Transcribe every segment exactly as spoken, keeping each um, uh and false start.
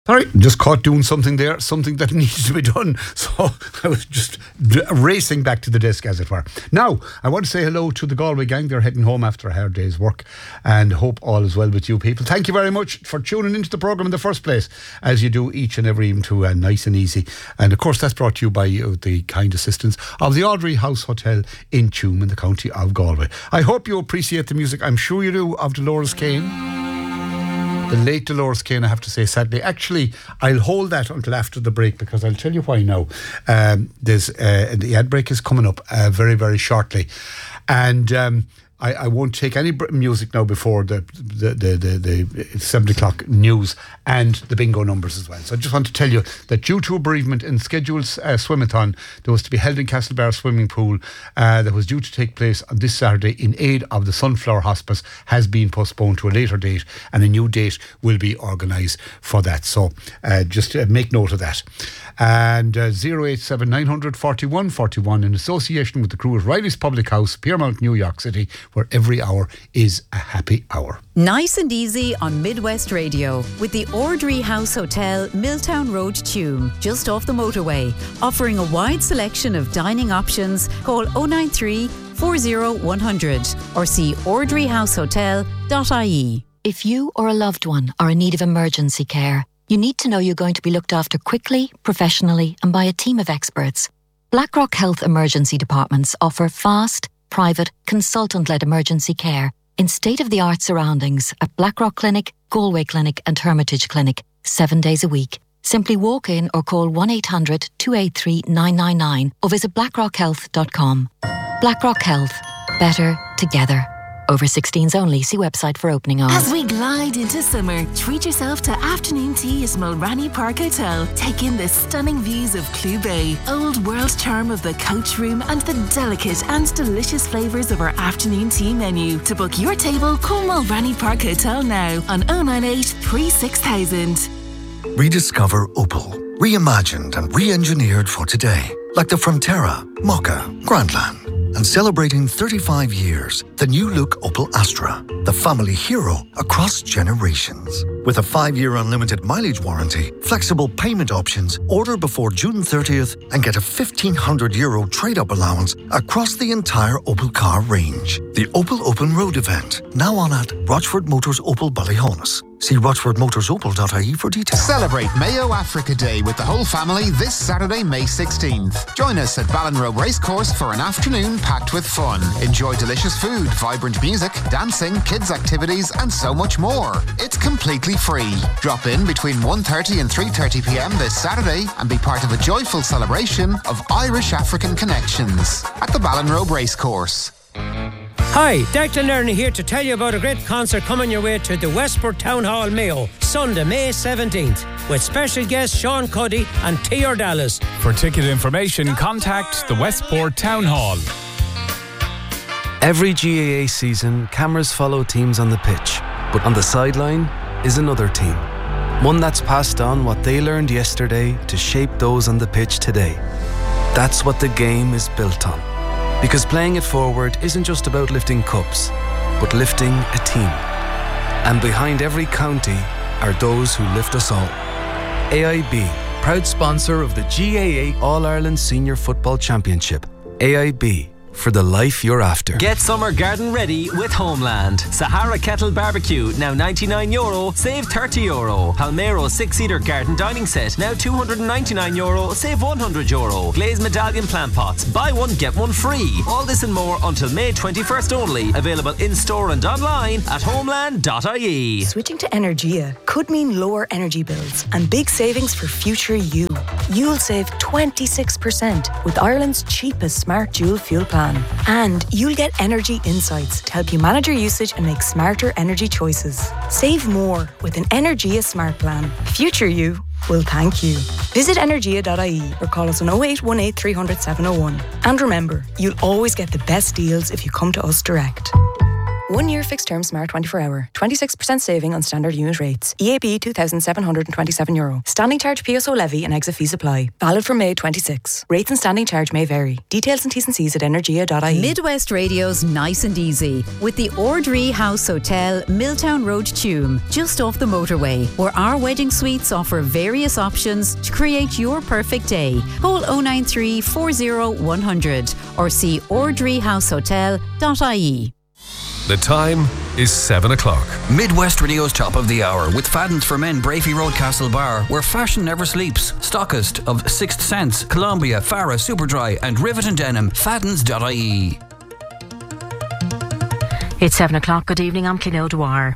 Sorry, just caught doing something there, something that needs to be done. So I was just d- racing back to the desk, as it were. Now, I want to say hello to the Galway gang. They're heading home after a hard day's work, and hope all is well with you people. Thank you very much for tuning into the programme in the first place, as you do each and every evening to uh, Nice and Easy. And of course, that's brought to you by uh, the kind assistance of the Audrey House Hotel in Tuam in the county of Galway. I hope you appreciate the music. I'm sure you do, of Dolores Kane. The late Dolores Kane, I have to say, sadly. Actually, I'll hold that until after the break, because I'll tell you why now. Um, there's uh, the ad break is coming up uh, very, very shortly. And um, I, I won't take any music now before the the, the, the, the seven o'clock news and the bingo numbers as well. So I just want to tell you that due to a bereavement in scheduled uh, swimathon that was to be held in Castlebar swimming pool uh, that was due to take place on this Saturday in aid of the Sunflower Hospice has been postponed to a later date, and a new date will be organised for that. So uh, just uh, make note of that. And uh, zero eight seven nine hundred forty-one forty-one in association with the crew at Riley's Public House, Piermount, New York City, where every hour is a happy hour. Nice and Easy on Midwest Radio with the Audrey House Hotel, Milltown Road, Tuam, just off the motorway, offering a wide selection of dining options. Call oh nine three, four oh one hundred or see audrey house hotel dot I E. If you or a loved one are in need of emergency care, you need to know you're going to be looked after quickly, professionally, and by a team of experts. Blackrock Health Emergency Departments offer fast, private, consultant-led emergency care in state-of-the-art surroundings at Blackrock Clinic, Galway Clinic and Hermitage Clinic, seven days a week. Simply walk in or call one eight hundred, two eight three, nine nine nine or visit blackrock health dot com. Blackrock Health. Better together. Over sixteens only. See website for opening hours. As we glide into summer, treat yourself to afternoon tea at Mulranny Park Hotel. Take in the stunning views of Clew Bay, old world charm of the coach room, and the delicate and delicious flavours of our afternoon tea menu. To book your table, call Mulranny Park Hotel now on oh nine eight, three six thousand. Rediscover Opel. Reimagined and re-engineered for today. Like the Frontera, Mokka, Grandland. And celebrating thirty-five years, the new look Opel Astra, the family hero across generations. With a five-year unlimited mileage warranty, flexible payment options, order before June thirtieth and get a fifteen hundred euro trade-up allowance across the entire Opel car range. The Opel Open Road event, now on at Rochford Motors Opel Ballyhonus. See rochford motors opel dot I E for details. Celebrate Mayo Africa Day with the whole family this Saturday, May sixteenth. Join us at Ballinrobe Racecourse for an afternoon packed with fun. Enjoy delicious food, vibrant music, dancing, kids' activities and so much more. It's completely free. Drop in between one thirty and three thirty p.m. this Saturday and be part of a joyful celebration of Irish-African connections at the Ballinrobe Racecourse. Hi, Declan Lerner here to tell you about a great concert coming your way to the Westport Town Hall, Mayo, Sunday, May seventeenth, with special guests Sean Cuddy and T.R. Dallas. For ticket information, contact the Westport Town Hall. Every G A A season, cameras follow teams on the pitch, but on the sideline is another team. One that's passed on what they learned yesterday to shape those on the pitch today. That's what the game is built on. Because playing it forward isn't just about lifting cups, but lifting a team. And behind every county are those who lift us all. A I B, proud sponsor of the G A A All-Ireland Senior Football Championship. A I B, for the life you're after. Get summer garden ready with Homeland. Sahara Kettle Barbecue, now ninety-nine euro, save thirty euro. Palmero six-seater garden dining set, now two hundred ninety-nine euro, save one hundred euro. Glazed medallion plant pots, buy one, get one free. All this and more until May twenty-first only. Available in-store and online at homeland dot I E. Switching to Energia could mean lower energy bills and big savings for future you. You'll save twenty-six percent with Ireland's cheapest smart dual fuel plan. And you'll get energy insights to help you manage your usage and make smarter energy choices. Save more with an Energia Smart Plan. Future you will thank you. Visit energia dot I E or call us on oh eight one eight, three hundred, seven oh one. And remember, you'll always get the best deals if you come to us direct. One year fixed term Smart twenty-four hour. twenty-six percent saving on standard unit rates. E A B two thousand seven hundred twenty-seven euro. Standing charge P S O levy and exit fees apply. Valid from May twenty-sixth. Rates and standing charge may vary. Details and T's and C's at energia dot I E. Midwest Radio's Nice and Easy with the Ordree House Hotel, Milltown Road, Tuam, just off the motorway, where our wedding suites offer various options to create your perfect day. Call oh nine three, four oh, one hundred or see ordree house hotel dot I E. The time is seven o'clock. Midwest Radio's top of the hour with Fadden's for Men, Brafey Road, Castlebar, where fashion never sleeps. Stockist of Sixth Sense, Columbia, Farah, Superdry and Rivet and Denim. Faddens dot I E. It's seven o'clock. Good evening, I'm Cleo Dwyer.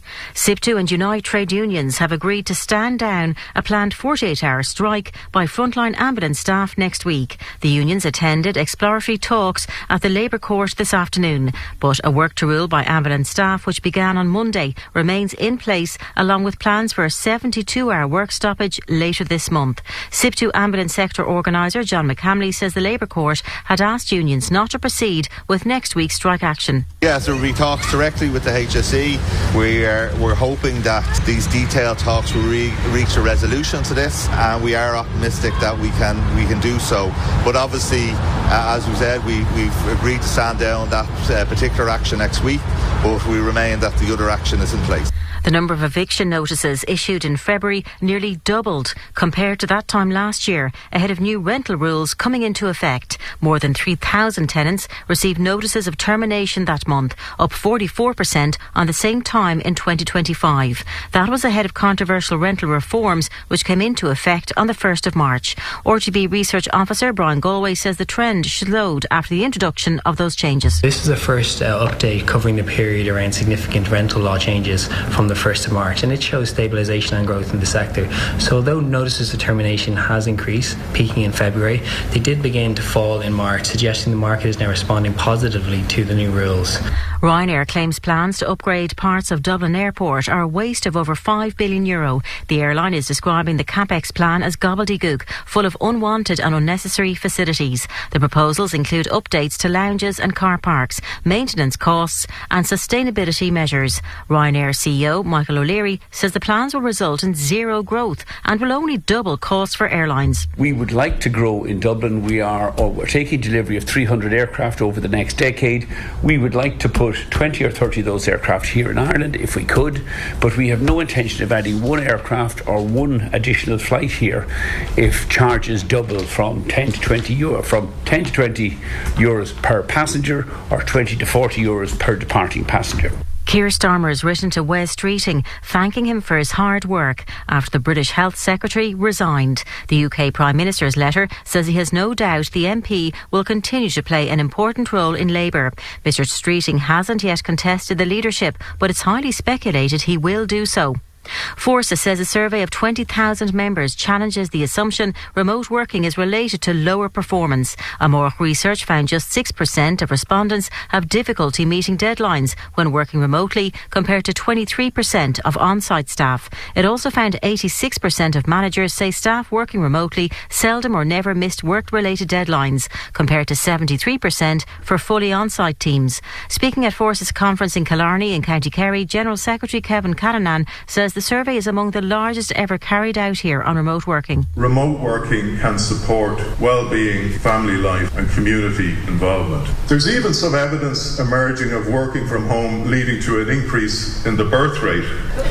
SIPTU and Unite trade unions have agreed to stand down a planned forty-eight hour strike by frontline ambulance staff next week. The unions attended exploratory talks at the Labour Court this afternoon, but a work to rule by ambulance staff, which began on Monday, remains in place, along with plans for a seventy-two hour work stoppage later this month. SIPTU ambulance sector organiser John McCamley says the Labour Court had asked unions not to proceed with next week's strike action. Yes, there will be talks directly with the H S E. We are We're hoping that these detailed talks will re- reach a resolution to this, and we are optimistic that we can we can do so. But obviously, uh, as we said, we, we've agreed to stand down that uh, particular action next week, but we remain that the other action is in place. The number of eviction notices issued in February nearly doubled compared to that time last year, ahead of new rental rules coming into effect. More than three thousand tenants received notices of termination that month, up forty-four percent on the same time in twenty twenty-five. That was ahead of controversial rental reforms which came into effect on the first of March. R G B Research Officer Brian Galway says the trend slowed after the introduction of those changes. This is the first uh, update covering the period around significant rental law changes from the first of March, and it shows stabilisation and growth in the sector. So although notices of termination has increased, peaking in February, they did begin to fall in March, suggesting the market is now responding positively to the new rules. Ryanair claims plans to upgrade parts of Dublin Airport are a waste of over five billion euro. The airline is describing the CapEx plan as gobbledygook, full of unwanted and unnecessary facilities. The proposals include updates to lounges and car parks, maintenance costs and sustainability measures. Ryanair C E O Michael O'Leary says the plans will result in zero growth and will only double costs for airlines. We would like to grow in Dublin. We are or we're taking delivery of three hundred aircraft over the next decade. We would like to put twenty or thirty of those aircraft here in Ireland if we could, but we have no intention of adding one aircraft or one additional flight here if charges double from ten to twenty euro, from ten to twenty euros per passenger or twenty to forty euros per departing passenger. Keir Starmer has written to Wes Streeting thanking him for his hard work after the British Health Secretary resigned. The U K Prime Minister's letter says he has no doubt the M P will continue to play an important role in Labour. Mister Streeting hasn't yet contested the leadership, but it's highly speculated he will do so. Forza says a survey of twenty thousand members challenges the assumption remote working is related to lower performance. Amorch research found just six percent of respondents have difficulty meeting deadlines when working remotely, compared to twenty-three percent of on-site staff. It also found eighty-six percent of managers say staff working remotely seldom or never missed work-related deadlines, compared to seventy-three percent for fully on-site teams. Speaking at Force's conference in Killarney in County Kerry, General Secretary Kevin Callanan says the survey is among the largest ever carried out here on remote working. Remote working can support well-being, family life and community involvement. There's even some evidence emerging of working from home leading to an increase in the birth rate.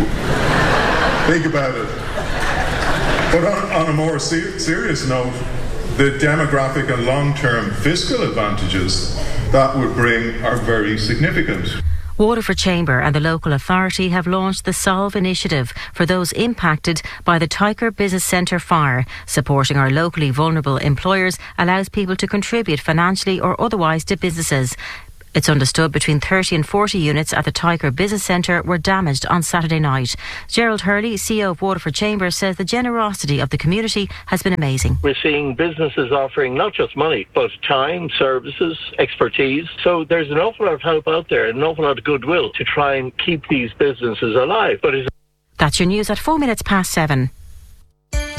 Think about it. But on, on a more ser- serious note, the demographic and long-term fiscal advantages that would bring are very significant. Waterford Chamber and the local authority have launched the Solve initiative for those impacted by the Tyker Business Centre fire. Supporting our locally vulnerable employers allows people to contribute financially or otherwise to businesses. It's understood between thirty and forty units at the Tyker Business Centre were damaged on Saturday night. Gerald Hurley, C E O of Waterford Chamber, says the generosity of the community has been amazing. We're seeing businesses offering not just money, but time, services, expertise. So there's an awful lot of help out there, an awful lot of goodwill to try and keep these businesses alive. But it's That's your news at four minutes past seven.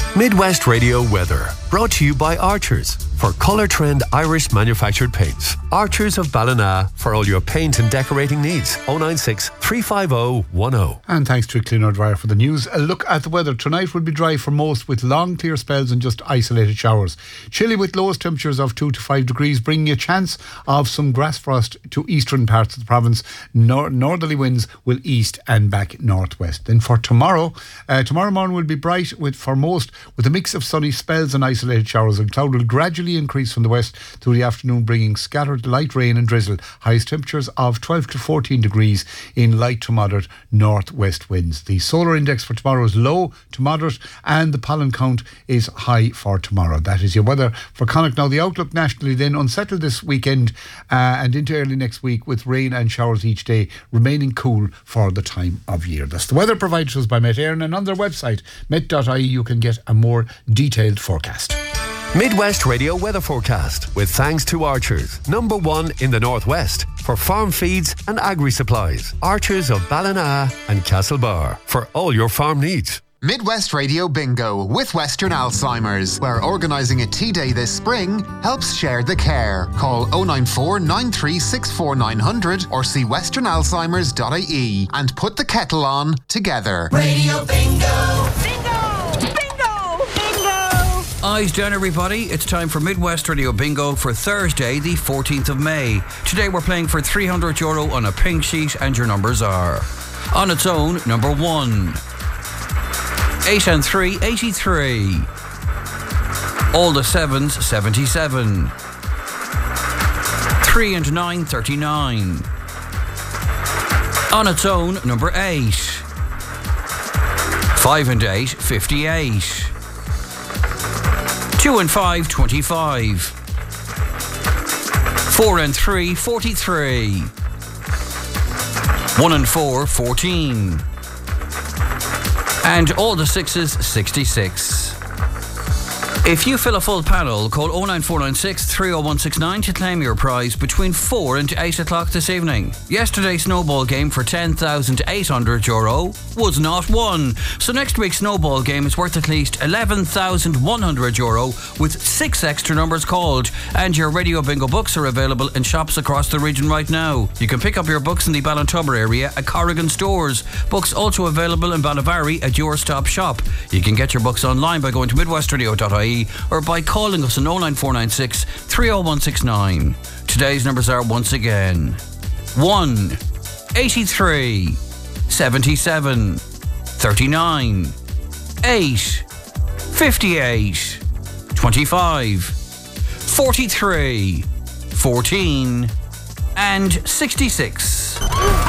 Midwest Radio weather, brought to you by Archers. For Colour Trend Irish manufactured paints. Archers of Ballina for all your paint and decorating needs. oh nine six, three five oh, one oh. And thanks to Cleaner Dryer for the news. A look at the weather. Tonight will be dry for most with long clear spells and just isolated showers. Chilly with lowest temperatures of two to five degrees, bringing a chance of some grass frost to eastern parts of the province. Nor- northerly winds will east and back northwest. Then for tomorrow, uh, tomorrow morning will be bright with for most with a mix of sunny spells and isolated showers, and cloud will gradually increase from the west through the afternoon, bringing scattered light rain and drizzle. Highest temperatures of twelve to fourteen degrees in light to moderate northwest winds. The solar index for tomorrow is low to moderate, and the pollen count is high for tomorrow. That is your weather for Connacht. Now the outlook nationally then: unsettled this weekend uh, and into early next week with rain and showers each day, remaining cool for the time of year. That's the weather provided to us by Met Éireann, and on their website met dot I E you can get a more detailed forecast. Midwest Radio weather forecast with thanks to Archers, number one in the northwest for farm feeds and agri supplies. Archers of Ballina and Castlebar for all your farm needs. Midwest Radio Bingo with Western Alzheimer's, where organising a tea day this spring helps share the care. Call oh nine four, nine three six four, nine hundred or see western alzheimers dot I E and put the kettle on together. Radio Bingo! Eyes down, everybody. It's time for Midwest Radio Bingo for Thursday, the fourteenth of May. Today we're playing for three hundred euro on a pink sheet, and your numbers are: on its own, number one. eight and three, eighty-three. All the sevens, seventy-seven. three and nine, thirty-nine. On its own, number eight. five and eight, fifty-eight. two and five, twenty-five. four and three, forty-three. one and four, fourteen. And all the sixes, sixty-six. If you fill a full panel, call oh nine four nine six, three oh one six nine to claim your prize between four and eight o'clock this evening. Yesterday's snowball game for ten thousand eight hundred euro was not won. So next week's snowball game is worth at least eleven thousand one hundred euro with six extra numbers called. And your Radio Bingo books are available in shops across the region right now. You can pick up your books in the Ballintubber area at Corrigan stores. Books also available in Ballyvarry at your stop shop. You can get your books online by going to midwest radio dot I E or by calling us on oh nine four nine six, three oh one six nine. Today's numbers are once again one, eighty-three, seventy-seven, thirty-nine, eight, fifty-eight, twenty-five, forty-three, fourteen, and sixty-six.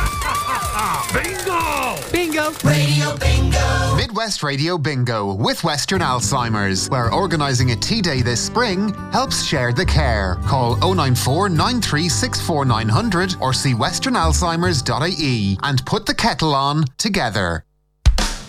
Bingo! Bingo! Radio Bingo! Midwest Radio Bingo with Western Alzheimer's, where organising a tea day this spring helps share the care. Call oh nine four, nine three six four, nine hundred or see western alzheimers dot I E and put the kettle on together.